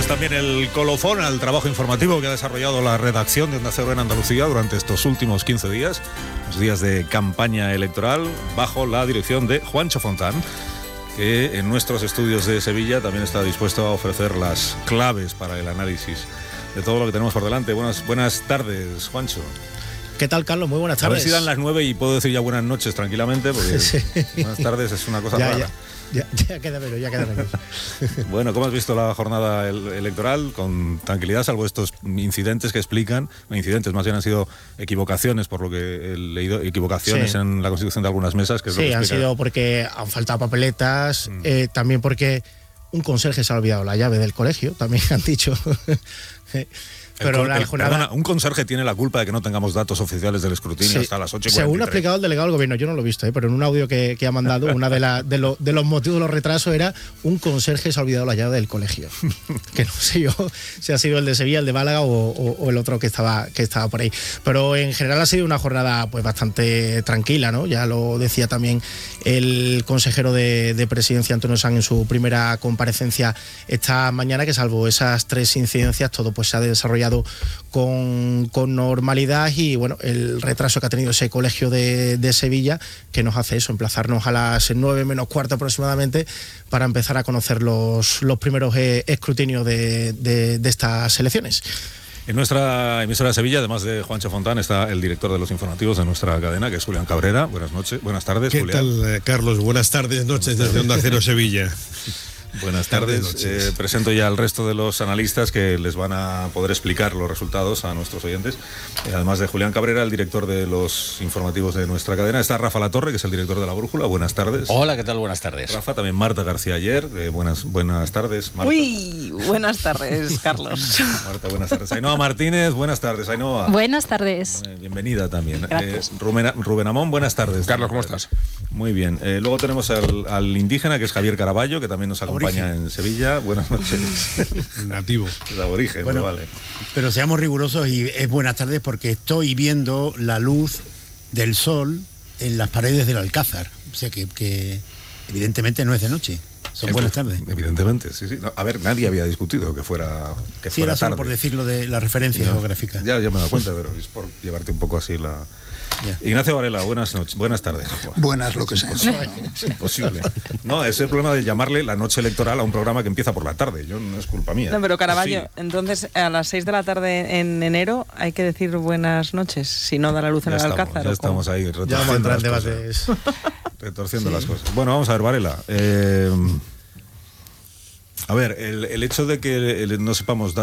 estudios también el colofón al trabajo informativo que ha desarrollado la redacción de Onda Cero en Andalucía durante estos últimos 15 días, los días de campaña electoral, bajo la dirección de Juancho Fontán, que en nuestros estudios de Sevilla también está dispuesto a ofrecer las claves para el análisis de todo lo que tenemos por delante. Buenas tardes, Juancho. ¿Qué tal, Carlos? Muy buenas tardes. A ver si dan las 9 y puedo decir ya buenas noches tranquilamente, porque sí. Buenas tardes es una cosa rara. Ya queda menos. Bueno, ¿cómo has visto la jornada electoral? Con tranquilidad, salvo estos incidentes que explican, incidentes más bien han sido equivocaciones, por lo que he leído, equivocaciones en la constitución de algunas mesas. Que es lo que han sido porque han faltado papeletas, también porque un conserje se ha olvidado la llave del colegio, también han dicho. Pero perdona, un conserje tiene la culpa de que no tengamos datos oficiales del escrutinio hasta las 8:43. Según ha explicado el delegado del gobierno, yo no lo he visto, pero en un audio que ha mandado, una de los motivos de los retrasos era un conserje se ha olvidado la llave del colegio. Que no sé yo si ha sido el de Sevilla, el de Málaga o el otro que estaba por ahí. Pero en general ha sido una jornada pues bastante tranquila, ¿no? Ya lo decía también el consejero de Presidencia, Antonio Sanz, en su primera comparecencia esta mañana, que salvo esas 3 incidencias, todo pues se ha desarrollado con normalidad, y bueno, el retraso que ha tenido ese colegio de Sevilla, que nos hace eso, emplazarnos a las 9 menos cuarto aproximadamente para empezar a conocer los primeros escrutinios de estas elecciones. En nuestra emisora de Sevilla, además de Juancho Fontán, está el director de los informativos de nuestra cadena, que es Julián Cabrera. Buenas tardes, Julián. ¿Qué tal, Carlos? Buenas tardes, noches desde Onda Cero Sevilla. Buenas tardes. Presento ya al resto de los analistas que les van a poder explicar los resultados a nuestros oyentes. Además de Julián Cabrera, el director de los informativos de nuestra cadena, está Rafa Latorre, que es el director de La Brújula. Buenas tardes. Hola, ¿qué tal? Buenas tardes. Rafa, también Marta García Ayer. Buenas tardes, Marta. Uy, buenas tardes, Carlos. Marta, buenas tardes. Ainhoa Martínez, buenas tardes, Ainhoa. Buenas tardes. Bienvenida también. Gracias. Rubén Amón, buenas tardes. Carlos, ¿cómo estás? Muy bien. Luego tenemos al indígena, que es Javier Caraballo, que también nos acompaña en Sevilla. Buenas noches. Nativo. Es aborigen, bueno, vale. Pero seamos rigurosos y es buenas tardes porque estoy viendo la luz del sol en las paredes del Alcázar. O sea que evidentemente no es de noche. Son buenas tardes. Evidentemente, sí. No, a ver, nadie había discutido que fuera sí, era solo tarde. por decirlo de la referencia geográfica. Ya me he dado cuenta, pero es por llevarte un poco así la... Ya. Ignacio Varela, buenas tardes. Buenas, lo que sea. Es imposible. No, es el problema de llamarle la noche electoral a un programa que empieza por la tarde. No es culpa mía. No, pero Caraballo, Sí. Entonces a las 6 de la tarde en enero hay que decir buenas noches, si no da la luz en el Alcázar. Ya estamos ahí Ya vamos a entrar en retorciendo, retorciendo las cosas. Bueno, vamos a ver, Varela. A ver, el hecho de que no sepamos